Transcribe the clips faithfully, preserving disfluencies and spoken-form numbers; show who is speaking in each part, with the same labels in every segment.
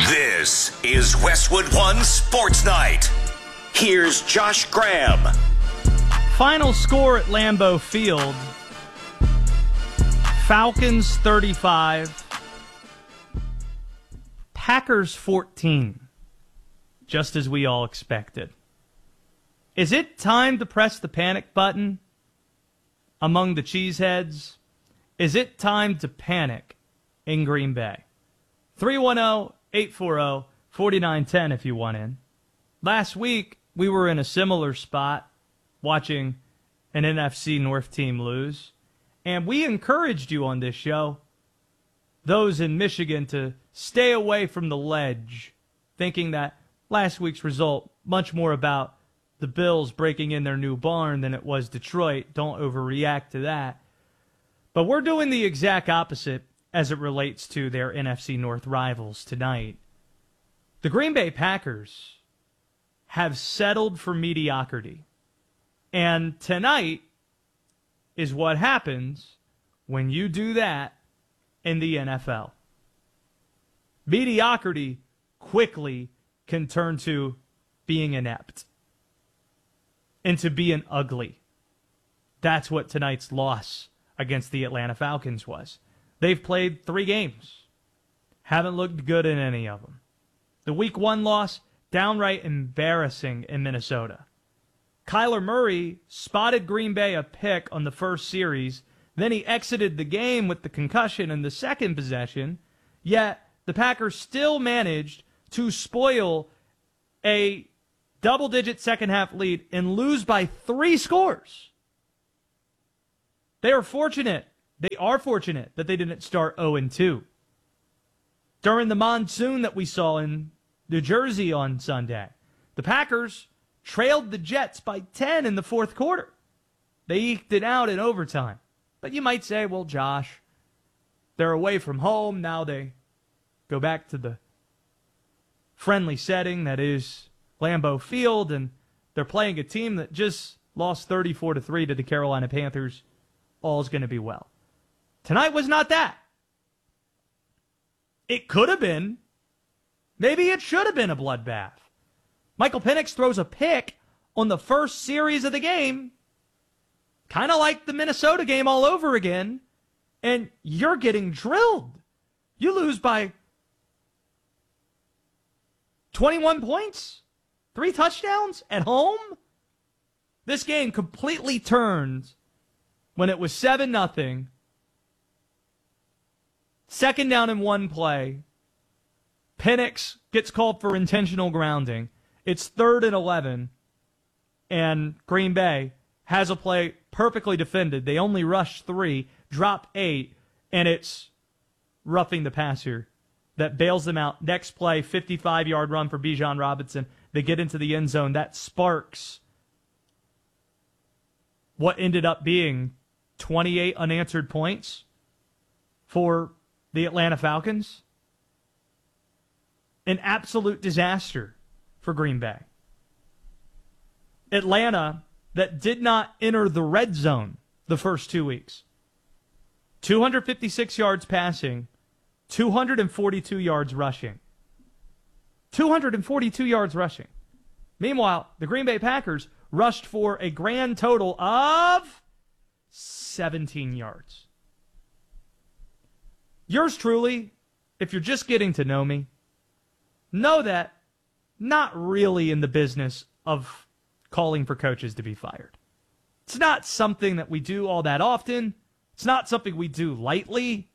Speaker 1: This is Westwood One Sports Night. Here's Josh Graham.
Speaker 2: Final score at Lambeau Field. Falcons thirty-five. Packers fourteen. Just as we all expected. Is it time to press the panic button among the cheeseheads? Is it time to panic in Green Bay? three one zero, eight four zero, four nine one zero if you want in. Last week, we were in a similar spot watching an N F C North team lose, and we encouraged you on this show, those in Michigan, to stay away from the ledge, thinking that last week's result much more about the Bills breaking in their new barn than it was Detroit. Don't overreact to that. But we're doing the exact opposite as it relates to their N F C North rivals tonight. The Green Bay Packers have settled for mediocrity. And tonight is what happens when you do that in the N F L. Mediocrity quickly can turn to being inept, into being ugly. That's what tonight's loss against the Atlanta Falcons was. They've played three games. Haven't looked good in any of them. The week one loss, downright embarrassing in Minnesota. Kyler Murray spotted Green Bay a pick on the first series. Then he exited the game with the concussion in the second possession. Yet the Packers still managed to spoil a double-digit second-half lead and lose by three scores. They are fortunate. They are fortunate that they didn't start oh and two. During the monsoon that we saw in New Jersey on Sunday, the Packers trailed the Jets by ten in the fourth quarter. They eked it out in overtime. But you might say, well, Josh, they're away from home. Now they go back to the friendly setting that is Lambeau Field, and they're playing a team that just lost thirty-four to three to the Carolina Panthers. All's going to be well. Tonight was not that. It could have been. Maybe it should have been a bloodbath. Michael Penix throws a pick on the first series of the game, kind of like the Minnesota game all over again, and you're getting drilled. You lose by twenty-one points, three touchdowns at home. This game completely turned when it was seven nothing. Second down in one play. Penix gets called for intentional grounding. It's third and eleven, and Green Bay has a play perfectly defended. They only rush three, drop eight, and it's roughing the passer that bails them out. Next play, fifty-five-yard run for Bijan Robinson. They get into the end zone. That sparks what ended up being twenty-eight unanswered points for the Atlanta Falcons. An absolute disaster for Green Bay. Atlanta, that did not enter the red zone the first two weeks. two hundred fifty-six yards passing, two hundred forty-two yards rushing. two hundred forty-two yards rushing. Meanwhile, the Green Bay Packers rushed for a grand total of seventeen yards. Yours truly, if you're just getting to know me, know that not really in the business of calling for coaches to be fired. It's not something that we do all that often. It's not something we do lightly.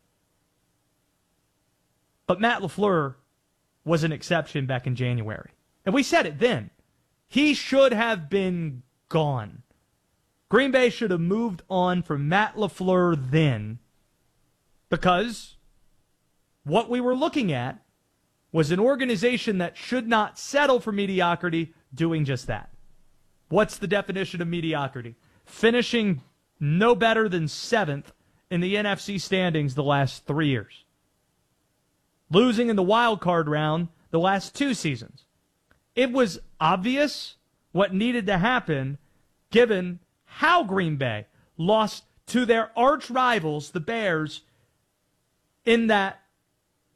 Speaker 2: But Matt LaFleur was an exception back in January. And we said it then. He should have been gone. Green Bay should have moved on from Matt LaFleur then, because what we were looking at was an organization that should not settle for mediocrity doing just that. What's the definition of mediocrity? Finishing no better than seventh in the N F C standings the last three years. Losing in the wild card round the last two seasons. It was obvious what needed to happen given how Green Bay lost to their arch rivals, the Bears, in that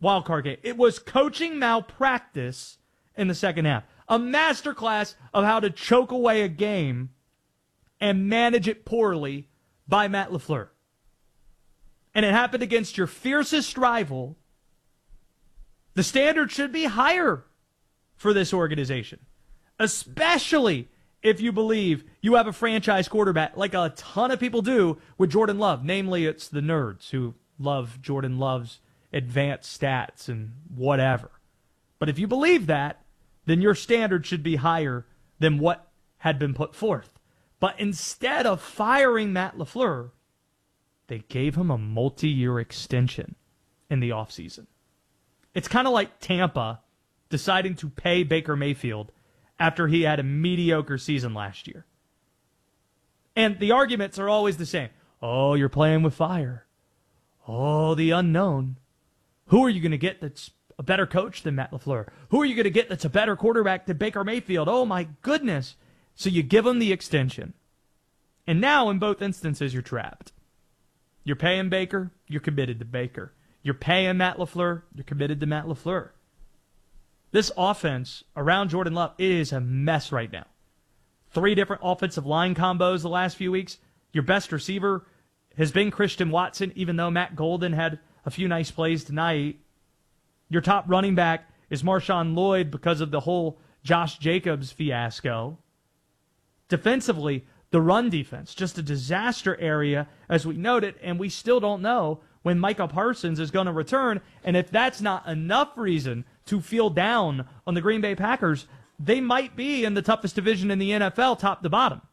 Speaker 2: wild card game. It was coaching malpractice in the second half. A masterclass of how to choke away a game and manage it poorly by Matt LaFleur. And it happened against your fiercest rival. The standard should be higher for this organization, especially if you believe you have a franchise quarterback like a ton of people do with Jordan Love. Namely, it's the nerds who love Jordan Love's advanced stats and whatever. But if you believe that, then your standard should be higher than what had been put forth. But instead of firing Matt LaFleur, they gave him a multi-year extension in the offseason. It's kind of like Tampa deciding to pay Baker Mayfield after he had a mediocre season last year. And the arguments are always the same. Oh, you're playing with fire. Oh, the unknown. Who are you going to get that's a better coach than Matt LaFleur? Who are you going to get that's a better quarterback than Baker Mayfield? Oh, my goodness. So you give him the extension. And now, in both instances, you're trapped. You're paying Baker, you're committed to Baker. You're paying Matt LaFleur, you're committed to Matt LaFleur. This offense around Jordan Love is a mess right now. Three different offensive line combos the last few weeks. Your best receiver has been Christian Watson, even though Matt Golden had a few nice plays tonight. Your top running back is Marshawn Lloyd because of the whole Josh Jacobs fiasco. Defensively, the run defense, just a disaster area, as we noted, and we still don't know when Micah Parsons is going to return. And if that's not enough reason to feel down on the Green Bay Packers, they might be in the toughest division in the N F L, top to bottom.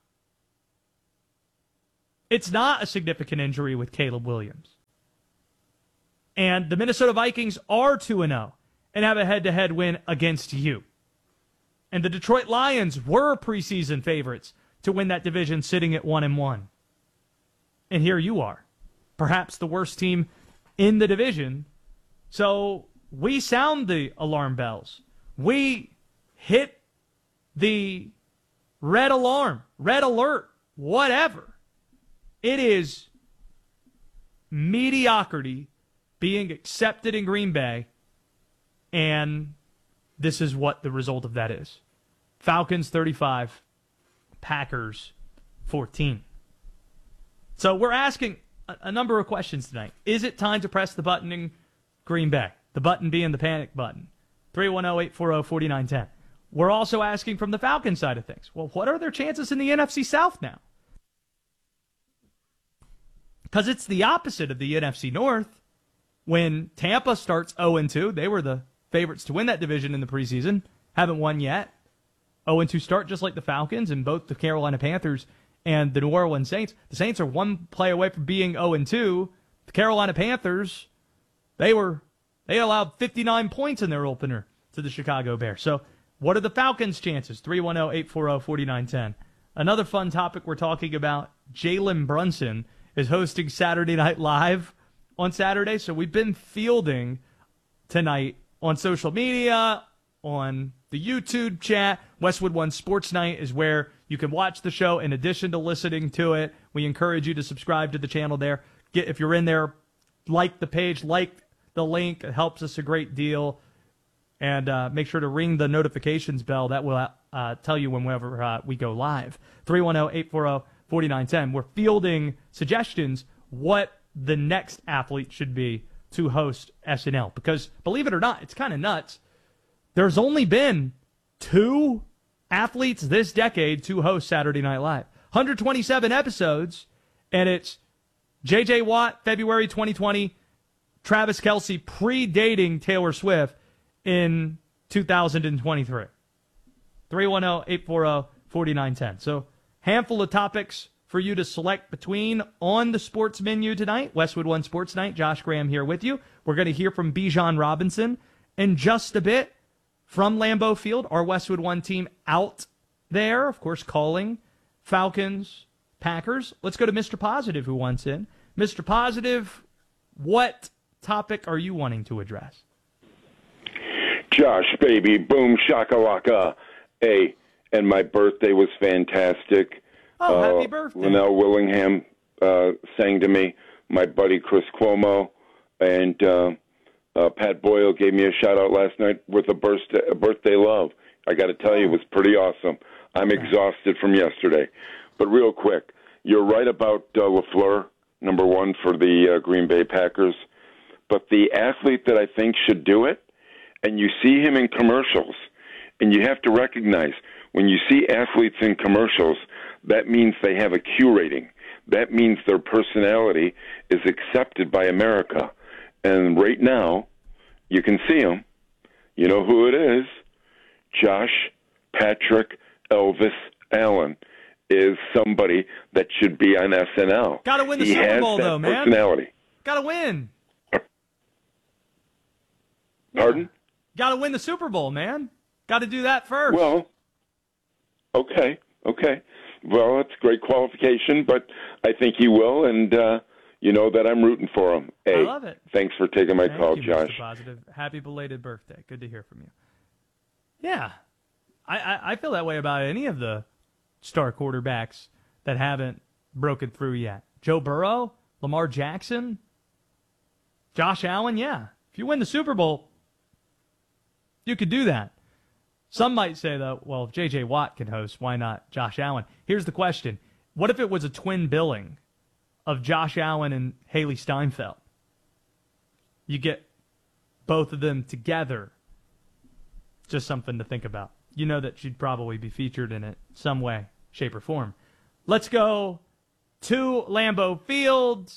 Speaker 2: It's not a significant injury with Caleb Williams. And the Minnesota Vikings are two and oh and have a head-to-head win against you. And the Detroit Lions were preseason favorites to win that division, sitting at one and one. And here you are, perhaps the worst team in the division. So we sound the alarm bells. We hit the red alarm, red alert, whatever. It is mediocrity being accepted in Green Bay, and this is what the result of that is. Falcons thirty-five, Packers fourteen. So we're asking a, a number of questions tonight. Is it time to press the button in Green Bay? The button being the panic button. three one zero, eight four zero, four nine one zero. We're also asking from the Falcons side of things. Well, what are their chances in the N F C South now? Because it's the opposite of the N F C North. When Tampa starts oh and two, they were the favorites to win that division in the preseason. Haven't won yet. oh and two start just like the Falcons and both the Carolina Panthers and the New Orleans Saints. The Saints are one play away from being oh and two. The Carolina Panthers, they were they allowed fifty-nine points in their opener to the Chicago Bears. So what are the Falcons' chances? three one zero, eight four zero, four nine one zero. Another fun topic we're talking about, Jalen Brunson is hosting Saturday Night Live on Saturday. So we've been fielding tonight on social media, on the YouTube chat. Westwood One Sports Night is where you can watch the show in addition to listening to it. We encourage you to subscribe to the channel there. Get, if you're in there, like the page, like the link. It helps us a great deal. And uh, make sure to ring the notifications bell. That will uh, tell you whenever uh, we go live. three one zero, eight four zero, four nine one zero. We're fielding suggestions what the next athlete should be to host S N L. Because, believe it or not, it's kind of nuts. There's only been two athletes this decade to host Saturday Night Live. one hundred twenty-seven episodes, and it's J J Watt, February twenty twenty, Travis Kelce predating Taylor Swift in two thousand twenty-three. three one zero, eight four zero, four nine one zero. So, handful of topics for you to select between on the sports menu tonight. Westwood One Sports Night. Josh Graham here with you. We're going to hear from Bijan Robinson in just a bit from Lambeau Field, our Westwood One team out there, of course, calling Falcons, Packers. Let's go to Mister Positive, who wants in. Mister Positive, what topic are you wanting to address?
Speaker 3: Josh, baby, boom, shakalaka. Hey, and my birthday was fantastic.
Speaker 2: Oh,
Speaker 3: uh,
Speaker 2: happy birthday.
Speaker 3: Linnell Willingham uh, sang to me, my buddy Chris Cuomo, and uh, Uh, Pat Boyle gave me a shout-out last night with a birthday, a birthday love. I got to tell you, it was pretty awesome. I'm exhausted from yesterday. But real quick, you're right about uh, LaFleur, number one for the uh, Green Bay Packers. But the athlete that I think should do it, and you see him in commercials, and you have to recognize when you see athletes in commercials, that means they have a Q rating. That means their personality is accepted by America. And right now, you can see him. You know who it is? Josh Patrick Elvis Allen is somebody that should be on S N L.
Speaker 2: Got to win the
Speaker 3: he
Speaker 2: Super
Speaker 3: has
Speaker 2: Bowl,
Speaker 3: that
Speaker 2: though, man.
Speaker 3: Personality.
Speaker 2: Got to win.
Speaker 3: Pardon?
Speaker 2: Got to win the Super Bowl, man. Got to do that first.
Speaker 3: Well, okay, okay. Well, it's great qualification, but I think he will, and uh, you know that I'm rooting for him. Hey,
Speaker 2: I love it.
Speaker 3: Thanks for taking my
Speaker 2: Thank
Speaker 3: call,
Speaker 2: you,
Speaker 3: Josh.
Speaker 2: Mister Positive. Happy belated birthday. Good to hear from you. Yeah, I, I, I feel that way about any of the star quarterbacks that haven't broken through yet. Joe Burrow, Lamar Jackson, Josh Allen, yeah. If you win the Super Bowl, you could do that. Some might say, though, well, if J J. Watt can host, why not Josh Allen? Here's the question. What if it was a twin billing of Josh Allen and Haley Steinfeld? You get both of them together. Just something to think about. You know that she'd probably be featured in it some way, shape, or form. Let's go to Lambeau Field,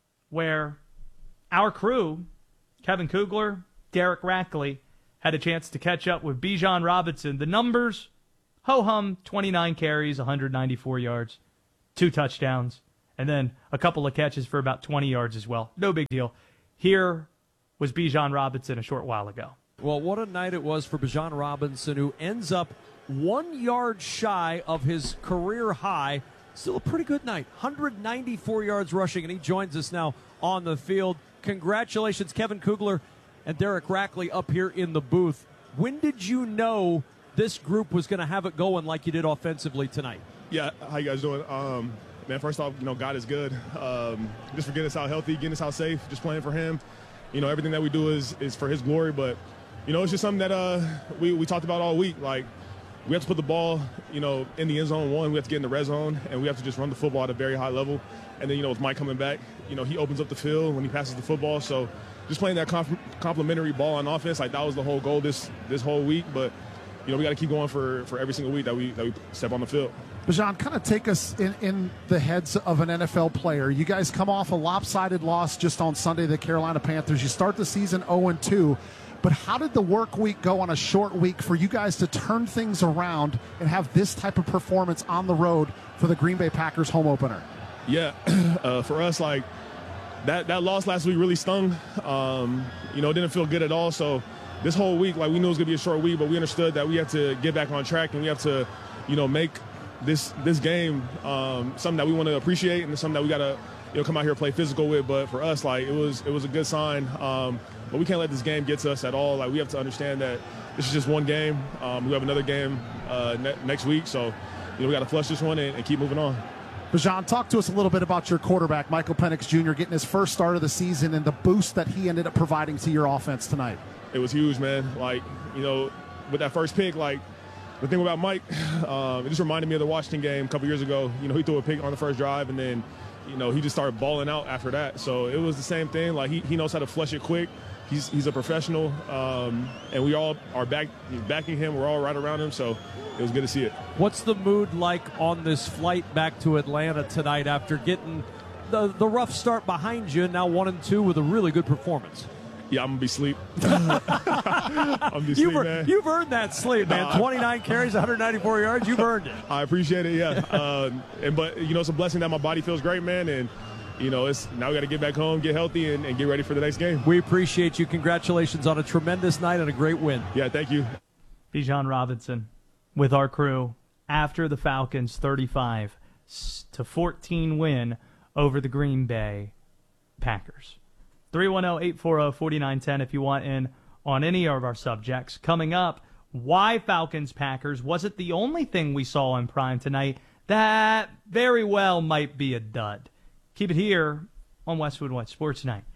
Speaker 2: where our crew, Kevin Kugler, Derek Rackley, had a chance to catch up with Bijan Robinson. The numbers, ho-hum, twenty-nine carries, one hundred ninety-four yards, two touchdowns, and then a couple of catches for about twenty yards as well. No big deal. Here was Bijan Robinson a short while ago.
Speaker 4: Well, what a night it was for Bijan Robinson, who ends up one yard shy of his career high. Still a pretty good night. one hundred ninety-four yards rushing, and he joins us now on the field. Congratulations, Kevin Kugler and Derek Rackley up here in the booth. When did you know this group was going to have it going like you did offensively tonight?
Speaker 5: Yeah, how you guys doing? Um, man, first off, you know, God is good. Um, just for getting us out healthy, getting us out safe, just playing for him. You know, everything that we do is is for his glory, but, you know, it's just something that uh, we, we talked about all week. Like, we have to put the ball, you know, in the end zone, one. We have to get in the red zone, and we have to just run the football at a very high level. And then, you know, with Mike coming back, you know, he opens up the field when he passes the football. So just playing that comp- complimentary ball on offense, like that was the whole goal this this whole week. But, you know, we got to keep going for, for every single week that we that we step on the field.
Speaker 6: Bijan, kind of take us in, in the heads of an N F L player. You guys come off a lopsided loss just on Sunday to the Carolina Panthers. You start the season oh and two. But how did the work week go on a short week for you guys to turn things around and have this type of performance on the road for the Green Bay Packers home opener?
Speaker 5: Yeah, uh, for us, like, that, that loss last week really stung. Um, you know, it didn't feel good at all. So this whole week, like, we knew it was going to be a short week, but we understood that we have to get back on track and we have to, you know, make this this game um, something that we want to appreciate and something that we got to, you know, come out here and play physical with. But for us, like, it was it was a good sign. Um, but we can't let this game get to us at all. Like, we have to understand that this is just one game. Um, we have another game uh, ne- next week. So, you know, we got to flush this one and, and keep moving on.
Speaker 6: Bijan, talk to us a little bit about your quarterback, Michael Penix Junior, getting his first start of the season and the boost that he ended up providing to your offense tonight.
Speaker 5: It was huge, man. Like, you know, with that first pick, like, the thing about Mike, um, it just reminded me of the Washington game a couple years ago. You know, he threw a pick on the first drive, and then, you know, he just started balling out after that. So it was the same thing. Like, he, he knows how to flush it quick. He's he's a professional, um, and we all are back backing him. We're all right around him, so it was good to see it.
Speaker 4: What's the mood like on this flight back to Atlanta tonight after getting the, the rough start behind you, now one and two with a really good performance?
Speaker 5: Yeah, I'm going to be asleep. I'm going to be
Speaker 4: you've,
Speaker 5: sleep, man.
Speaker 4: You've earned that sleep, man. twenty-nine carries, one hundred ninety-four yards. You've earned it.
Speaker 5: I appreciate it, yeah. uh, and But, you know, it's a blessing that my body feels great, man. And, you know, it's now we got to get back home, get healthy, and, and get ready for the next game.
Speaker 4: We appreciate you. Congratulations on a tremendous night and a great win.
Speaker 5: Yeah, thank you.
Speaker 2: Bijan Robinson with our crew after the Falcons' thirty-five to fourteen win over the Green Bay Packers. three one zero, eight four zero, four nine one zero if you want in on any of our subjects. Coming up, why Falcons-Packers? Was it the only thing we saw in prime tonight that very well might be a dud? Keep it here on Westwood One Sports Night.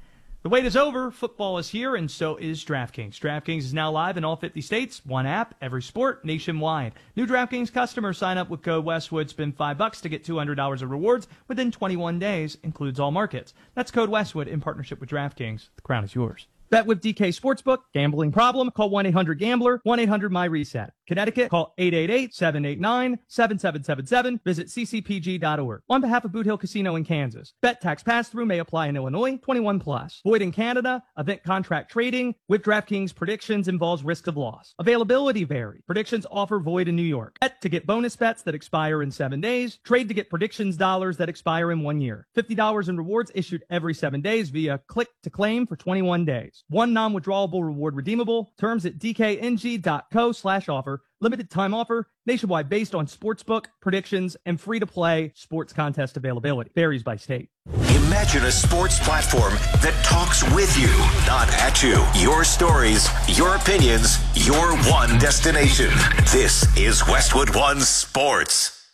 Speaker 2: The wait is over. Football is here, and so is DraftKings. DraftKings is now live in all fifty states. One app, every sport, nationwide. New DraftKings customers sign up with code Westwood. Spend five bucks to get two hundred dollars of rewards within twenty-one days. Includes all markets. That's code Westwood in partnership with DraftKings. The crown is yours. Bet with D K Sportsbook. Gambling problem? Call one eight hundred gambler. one eight hundred my reset. Connecticut, call eight eight eight, seven eight nine, seven seven seven seven. Visit c c p g dot org. On behalf of Boot Hill Casino in Kansas. Bet tax pass-through may apply in Illinois. twenty-one plus. Void in Canada. Event contract trading with DraftKings predictions involves risk of loss. Availability vary. Predictions offer void in New York. Bet to get bonus bets that expire in seven days. Trade to get predictions dollars that expire in one year. fifty dollars in rewards issued every seven days via click to claim for twenty-one days. One non-withdrawable reward redeemable. Terms at d k n g dot co slash offer. Limited time offer, nationwide based on sportsbook, predictions, and free-to-play sports contest availability. Varies by state.
Speaker 1: Imagine a sports platform that talks with you, not at you. Your stories, your opinions, your one destination. This is Westwood One Sports.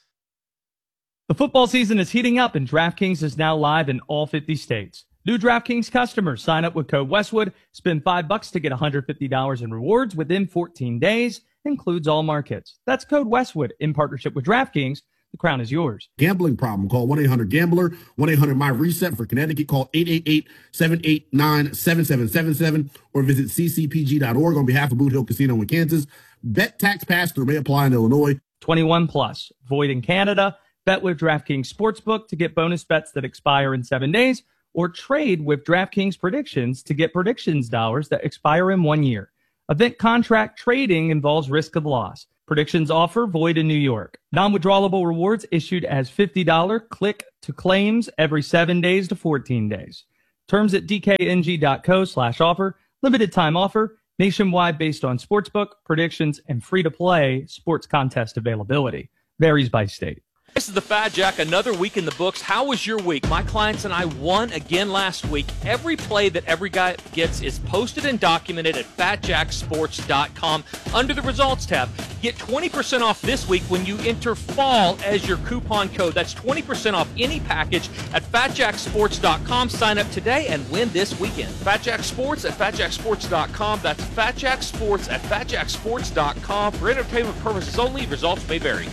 Speaker 2: The football season is heating up, and DraftKings is now live in all fifty states. New DraftKings customers sign up with code Westwood. Spend five bucks to get one hundred fifty dollars in rewards within fourteen days. Includes all markets. That's code Westwood in partnership with DraftKings. The crown is yours.
Speaker 7: Gambling problem? Call one eight hundred gambler. one eight hundred my reset. For Connecticut, call eight eight eight, seven eight nine, seven seven seven seven or visit c c p g dot org on behalf of Boot Hill Casino in Kansas. Bet tax pass-through may apply in Illinois.
Speaker 2: twenty-one plus. Void in Canada. Bet with DraftKings Sportsbook to get bonus bets that expire in seven days. Or trade with DraftKings predictions to get predictions dollars that expire in one year. Event contract trading involves risk of loss. Predictions offer void in New York. Non-withdrawable rewards issued as fifty dollars click to claims every seven days to fourteen days. Terms at d k n g dot co slash offer. Limited time offer. Nationwide based on sportsbook, predictions, and free-to-play sports contest availability. Varies by state.
Speaker 8: This is the Fat Jack, another week in the books. How was your week? My clients and I won again last week. Every play that every guy gets is posted and documented at fat jack sports dot com under the results tab. Get twenty percent off this week when you enter fall as your coupon code. That's twenty percent off any package at fat jack sports dot com. Sign up today and win this weekend. Fat Jack Sports at fat jack sports dot com. That's Fat Jack Sports at fat jack sports dot com. For entertainment purposes only, results may vary.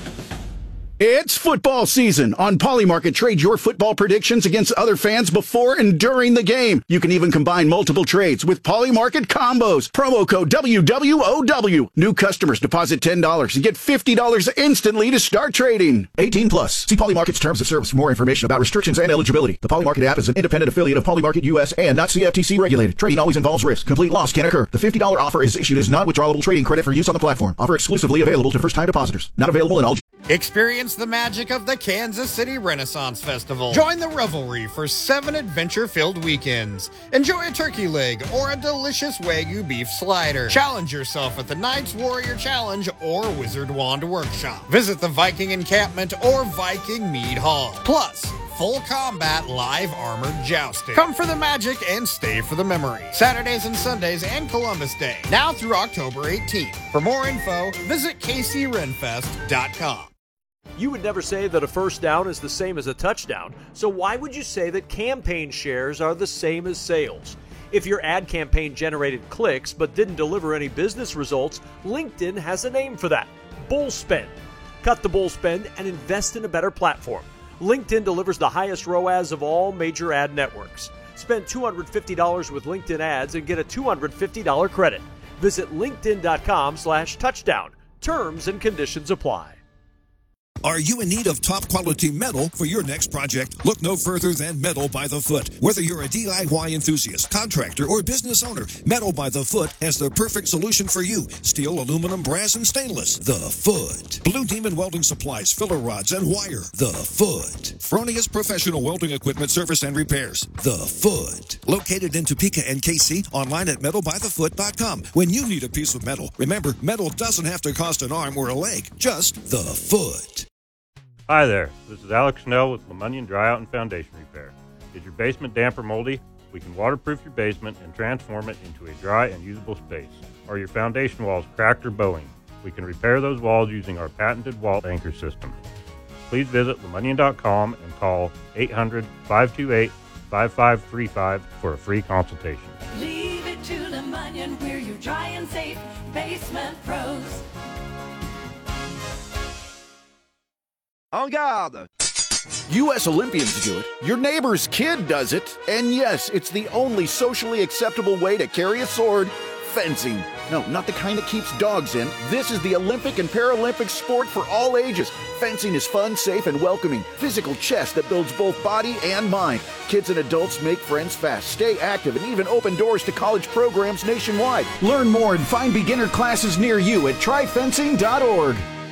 Speaker 9: It's football season. On Polymarket, trade your football predictions against other fans before and during the game. You can even combine multiple trades with Polymarket combos. Promo code W W O W. New customers deposit ten dollars and get fifty dollars instantly to start trading. eighteen plus. See Polymarket's terms of service for more information about restrictions and eligibility. The Polymarket app is an independent affiliate of Polymarket U S and not C F T C regulated. Trading always involves risk. Complete loss can occur. The fifty dollars offer is issued as non-withdrawable trading credit for use on the platform. Offer exclusively available to first-time depositors. Not available in all...
Speaker 10: Experience the magic of the Kansas City Renaissance Festival. Join the revelry for seven adventure-filled weekends. Enjoy a turkey leg or a delicious Wagyu beef slider. Challenge yourself at the Knights Warrior Challenge or Wizard Wand Workshop. Visit the Viking Encampment or Viking Mead Hall. Plus, full combat live armored jousting. Come for the magic and stay for the memory. Saturdays and Sundays and Columbus Day. Now through October eighteenth. For more info, visit k c renfest dot com.
Speaker 11: You would never say that a first down is the same as a touchdown, so why would you say that campaign shares are the same as sales? If your ad campaign generated clicks but didn't deliver any business results, LinkedIn has a name for that: bull spend. Cut the bull spend and invest in a better platform. LinkedIn delivers the highest R O A S of all major ad networks. Spend two hundred fifty dollars with LinkedIn ads and get a two hundred fifty dollars credit. Visit linkedin.com slash touchdown. Terms and conditions apply.
Speaker 12: Are you in need of top-quality metal for your next project? Look no further than Metal by the Foot. Whether you're a D I Y enthusiast, contractor, or business owner, Metal by the Foot has the perfect solution for you. Steel, aluminum, brass, and stainless. The Foot. Blue Demon Welding Supplies, filler rods, and wire. The Foot. Fronius Professional Welding Equipment Service and Repairs. The Foot. Located in Topeka and K C, online at metal by the foot dot com. When you need a piece of metal, remember, metal doesn't have to cost an arm or a leg, just the foot.
Speaker 13: Hi there, this is Alex Snell with LeMonion Dryout and Foundation Repair. Is your basement damp or moldy? We can waterproof your basement and transform it into a dry and usable space. Are your foundation walls cracked or bowing? We can repair those walls using our patented wall anchor system. Please visit lemonion dot com and call eight hundred, five two eight, five five three five for a free consultation.
Speaker 14: Leave it to Lemunion, we're your dry and safe basement pros.
Speaker 9: En garde! U S Olympians do it, your neighbor's kid does it, and yes, it's the only socially acceptable way to carry a sword, fencing. No, not the kind that keeps dogs in. This is the Olympic and Paralympic sport for all ages. Fencing is fun, safe, and welcoming. Physical chess that builds both body and mind. Kids and adults make friends fast, stay active, and even open doors to college programs nationwide. Learn more and find beginner classes near you at try fencing dot org.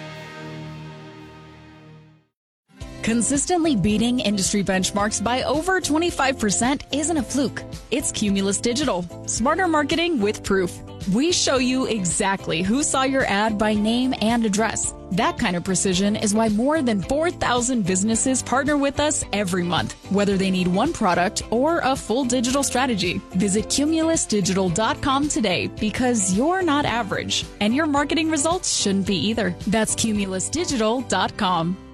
Speaker 15: Consistently beating industry benchmarks by over twenty-five percent isn't a fluke. It's Cumulus Digital. Smarter marketing with proof. We show you exactly who saw your ad by name and address. That kind of precision is why more than four thousand businesses partner with us every month, whether they need one product or a full digital strategy. Visit cumulus digital dot com today because you're not average, and your marketing results shouldn't be either. That's cumulus digital dot com.